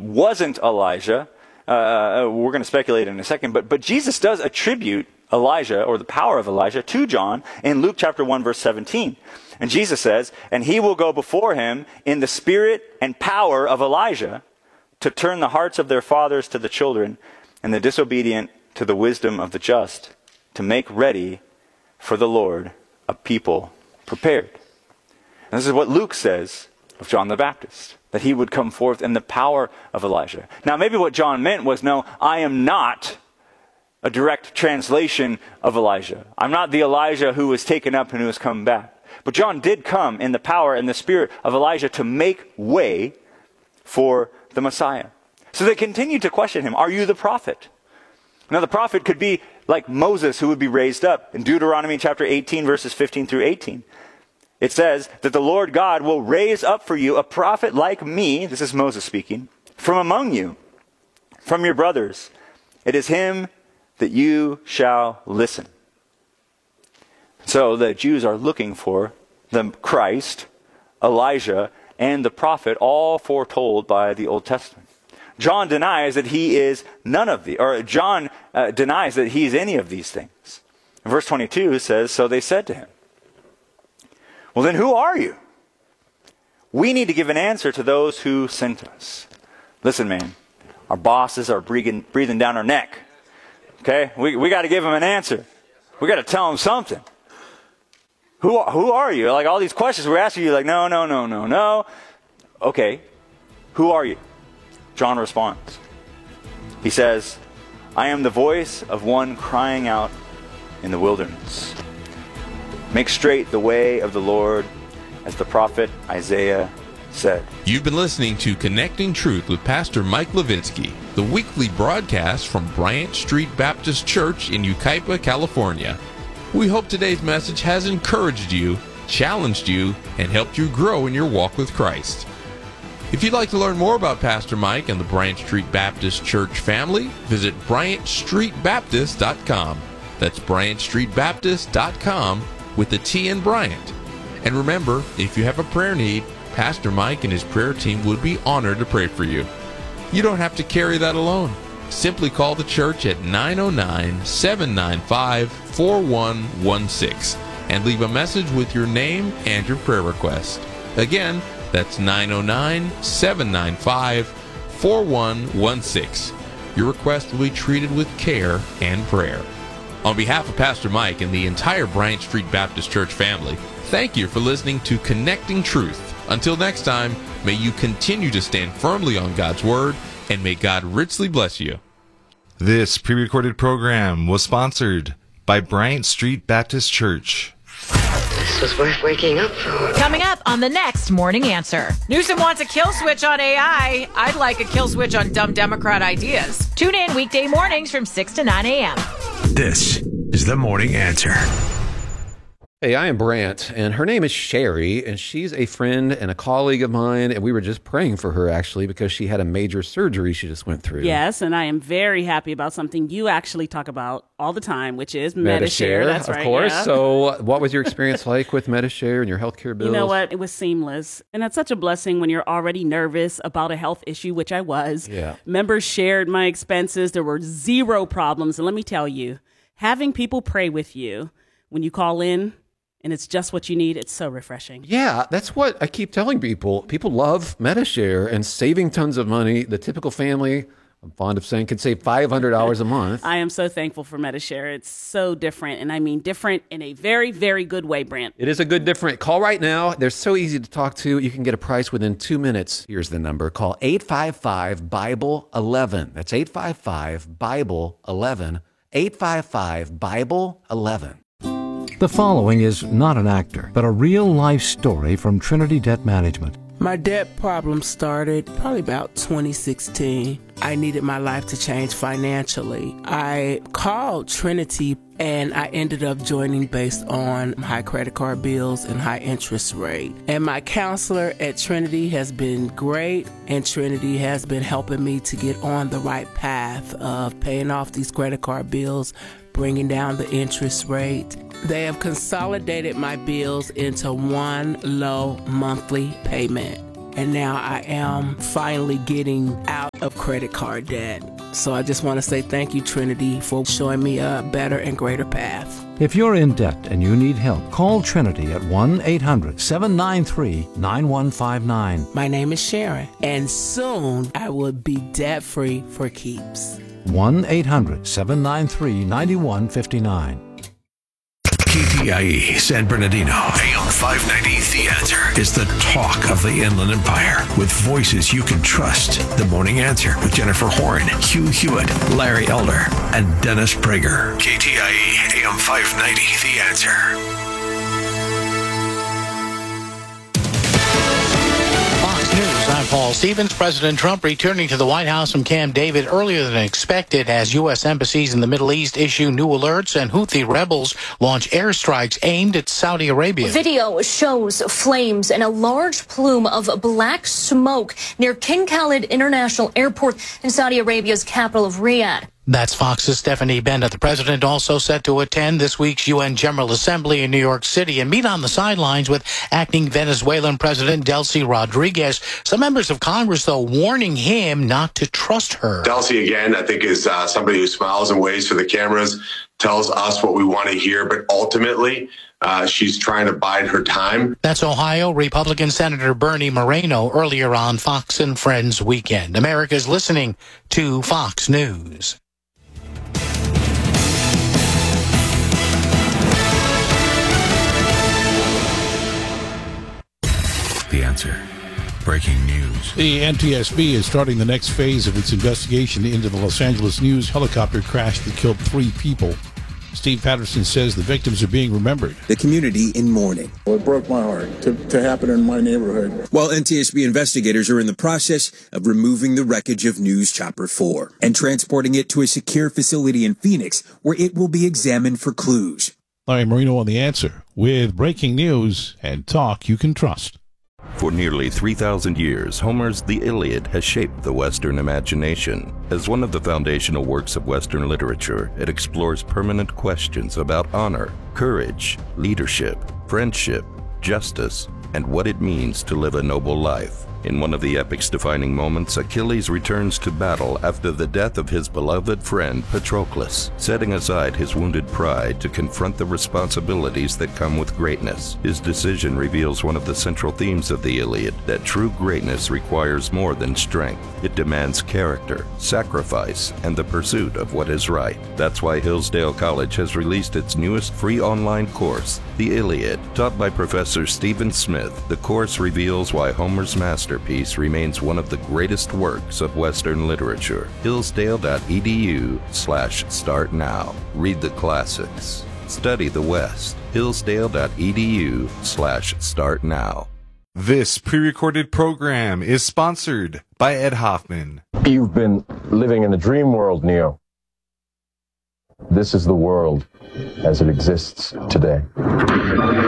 wasn't Elijah. We're going to speculate in a second, but Jesus does attribute Elijah, or the power of Elijah, to John in Luke chapter 1, verse 17. And Jesus says, "And he will go before him in the spirit and power of Elijah to turn the hearts of their fathers to the children and the disobedient to the wisdom of the just, to make ready for the Lord a people prepared." And this is what Luke says of John the Baptist, that he would come forth in the power of Elijah. Now, maybe what John meant was, no, I am not a direct translation of Elijah. I'm not the Elijah who was taken up and who has come back. But John did come in the power and the spirit of Elijah to make way for the Messiah. So they continued to question him, "Are you the prophet?" Now, the prophet could be like Moses, who would be raised up. In Deuteronomy chapter 18, verses 15 through 18. It says that the Lord God will raise up for you a prophet like me, this is Moses speaking, from among you, from your brothers. It is him that you shall listen. So the Jews are looking for the Christ, Elijah, and the prophet, all foretold by the Old Testament. John denies that he is none of the, or John denies that he is any of these things. Verse 22 says, "So they said to him, 'Well then who are you? We need to give an answer to those who sent us.'" Listen, man, our bosses are breathing down our neck. Okay? We got to give them an answer. We got to tell them something. Who are you? Like all these questions we're asking you, like, no. Okay, who are you? John responds. He says, "I am the voice of one crying out in the wilderness. Make straight the way of the Lord, as the prophet Isaiah said." You've been listening to Connecting Truth with Pastor Mike Levinsky, the weekly broadcast from Bryant Street Baptist Church in Yucaipa, California. We hope today's message has encouraged you, challenged you, and helped you grow in your walk with Christ. If you'd like to learn more about Pastor Mike and the Bryant Street Baptist Church family, visit BryantStreetBaptist.com. That's BryantStreetBaptist.com with the T in Bryant. And remember, if you have a prayer need, Pastor Mike and his prayer team would be honored to pray for you. You don't have to carry that alone. Simply call the church at 909-795-4116 and leave a message with your name and your prayer request. Again, that's 909-795-4116. Your request will be treated with care and prayer. On behalf of Pastor Mike and the entire Bryant Street Baptist Church family, thank you for listening to Connecting Truth. Until next time, may you continue to stand firmly on God's Word, and may God richly bless you. This pre-recorded program was sponsored by Bryant Street Baptist Church. This was worth waking up for. Coming up on the next Morning Answer. Newsom wants a kill switch on AI. I'd like a kill switch on dumb Democrat ideas. Tune in weekday mornings from 6 to 9 a.m. This is the Morning Answer. Hey, I am Brant, and her name is Sherry, and she's a friend and a colleague of mine, and we were just praying for her, actually, because she had a major surgery she just went through. Yes, and I am very happy about something you actually talk about all the time, which is Medi-Share. That's right, of course. Yeah. So what was your experience like with Medi-Share and your healthcare bills? You know what? It was seamless, and that's such a blessing when you're already nervous about a health issue, which I was. Yeah. Members shared my expenses. There were zero problems, and let me tell you, having people pray with you when you call in, and it's just what you need, it's so refreshing. Yeah, that's what I keep telling people. People love Medi-Share and saving tons of money. The typical family, I'm fond of saying, could save $500 a month. I am so thankful for Medi-Share. It's so different, and I mean different in a very, very good way, Brant. It is a good different. Call right now. They're so easy to talk to. You can get a price within 2 minutes. Here's the number. Call 855-BIBLE-11. That's 855-BIBLE-11. 855-BIBLE-11. The following is not an actor, but a real-life story from Trinity Debt Management. My debt problem started probably about 2016. I needed my life to change financially. I called Trinity and I ended up joining based on high credit card bills and high interest rate. And my counselor at Trinity has been great, and Trinity has been helping me to get on the right path of paying off these credit card bills, bringing down the interest rate. They have consolidated my bills into one low monthly payment. and now I am finally getting out of credit card debt. So I just want to say thank you, Trinity, for showing me a better and greater path. If you're in debt and you need help, call Trinity at 1-800-793-9159. My name is Sharon, and soon I will be debt-free for keeps. 1-800-793-9159. KTIE San Bernardino, AM 590, The Answer, is the talk of the Inland Empire with voices you can trust. The Morning Answer with Jennifer Horn, Hugh Hewitt, Larry Elder, and Dennis Prager. KTIE AM 590, The Answer. I'm Paul Stevens. President Trump returning to the White House from Camp David earlier than expected as U.S. embassies in the Middle East issue new alerts and Houthi rebels launch airstrikes aimed at Saudi Arabia. Video shows flames and a large plume of black smoke near King Khalid International Airport in Saudi Arabia's capital of Riyadh. That's Fox's Stephanie Bennett. The president also set to attend this week's UN General Assembly in New York City and meet on the sidelines with acting Venezuelan President Delcy Rodriguez. Some members of Congress, though, warning him not to trust her. Delcy, again, I think is somebody who smiles and waves for the cameras, tells us what we want to hear, but ultimately she's trying to bide her time. That's Ohio Republican Senator Bernie Moreno earlier on Fox and Friends Weekend. America's listening to Fox News. The Answer. Breaking news. The NTSB is starting the next phase of its investigation into the Los Angeles News helicopter crash that killed 3 people. Steve Patterson says the victims are being remembered. The community in mourning. Well, it broke my heart to happen in my neighborhood. While NTSB investigators are in the process of removing the wreckage of News Chopper 4 and transporting it to a secure facility in Phoenix where it will be examined for clues. Larry Marino on The Answer with breaking news and talk you can trust. For nearly 3,000 years, Homer's The Iliad has shaped the Western imagination. As one of the foundational works of Western literature, it explores permanent questions about honor, courage, leadership, friendship, justice, and what it means to live a noble life. In one of the epic's defining moments, Achilles returns to battle after the death of his beloved friend Patroclus, setting aside his wounded pride to confront the responsibilities that come with greatness. His decision reveals one of the central themes of the Iliad, that true greatness requires more than strength. It demands character, sacrifice, and the pursuit of what is right. That's why Hillsdale College has released its newest free online course, The Iliad. Taught by Professor Stephen Smith, the course reveals why Homer's masterpiece remains one of the greatest works of Western literature. Hillsdale.edu/start now. Read the classics. Study the West. Hillsdale.edu/start now. This pre-recorded program is sponsored by Ed Hoffman. You've been living in a dream world, Neo. This is the world as it exists today.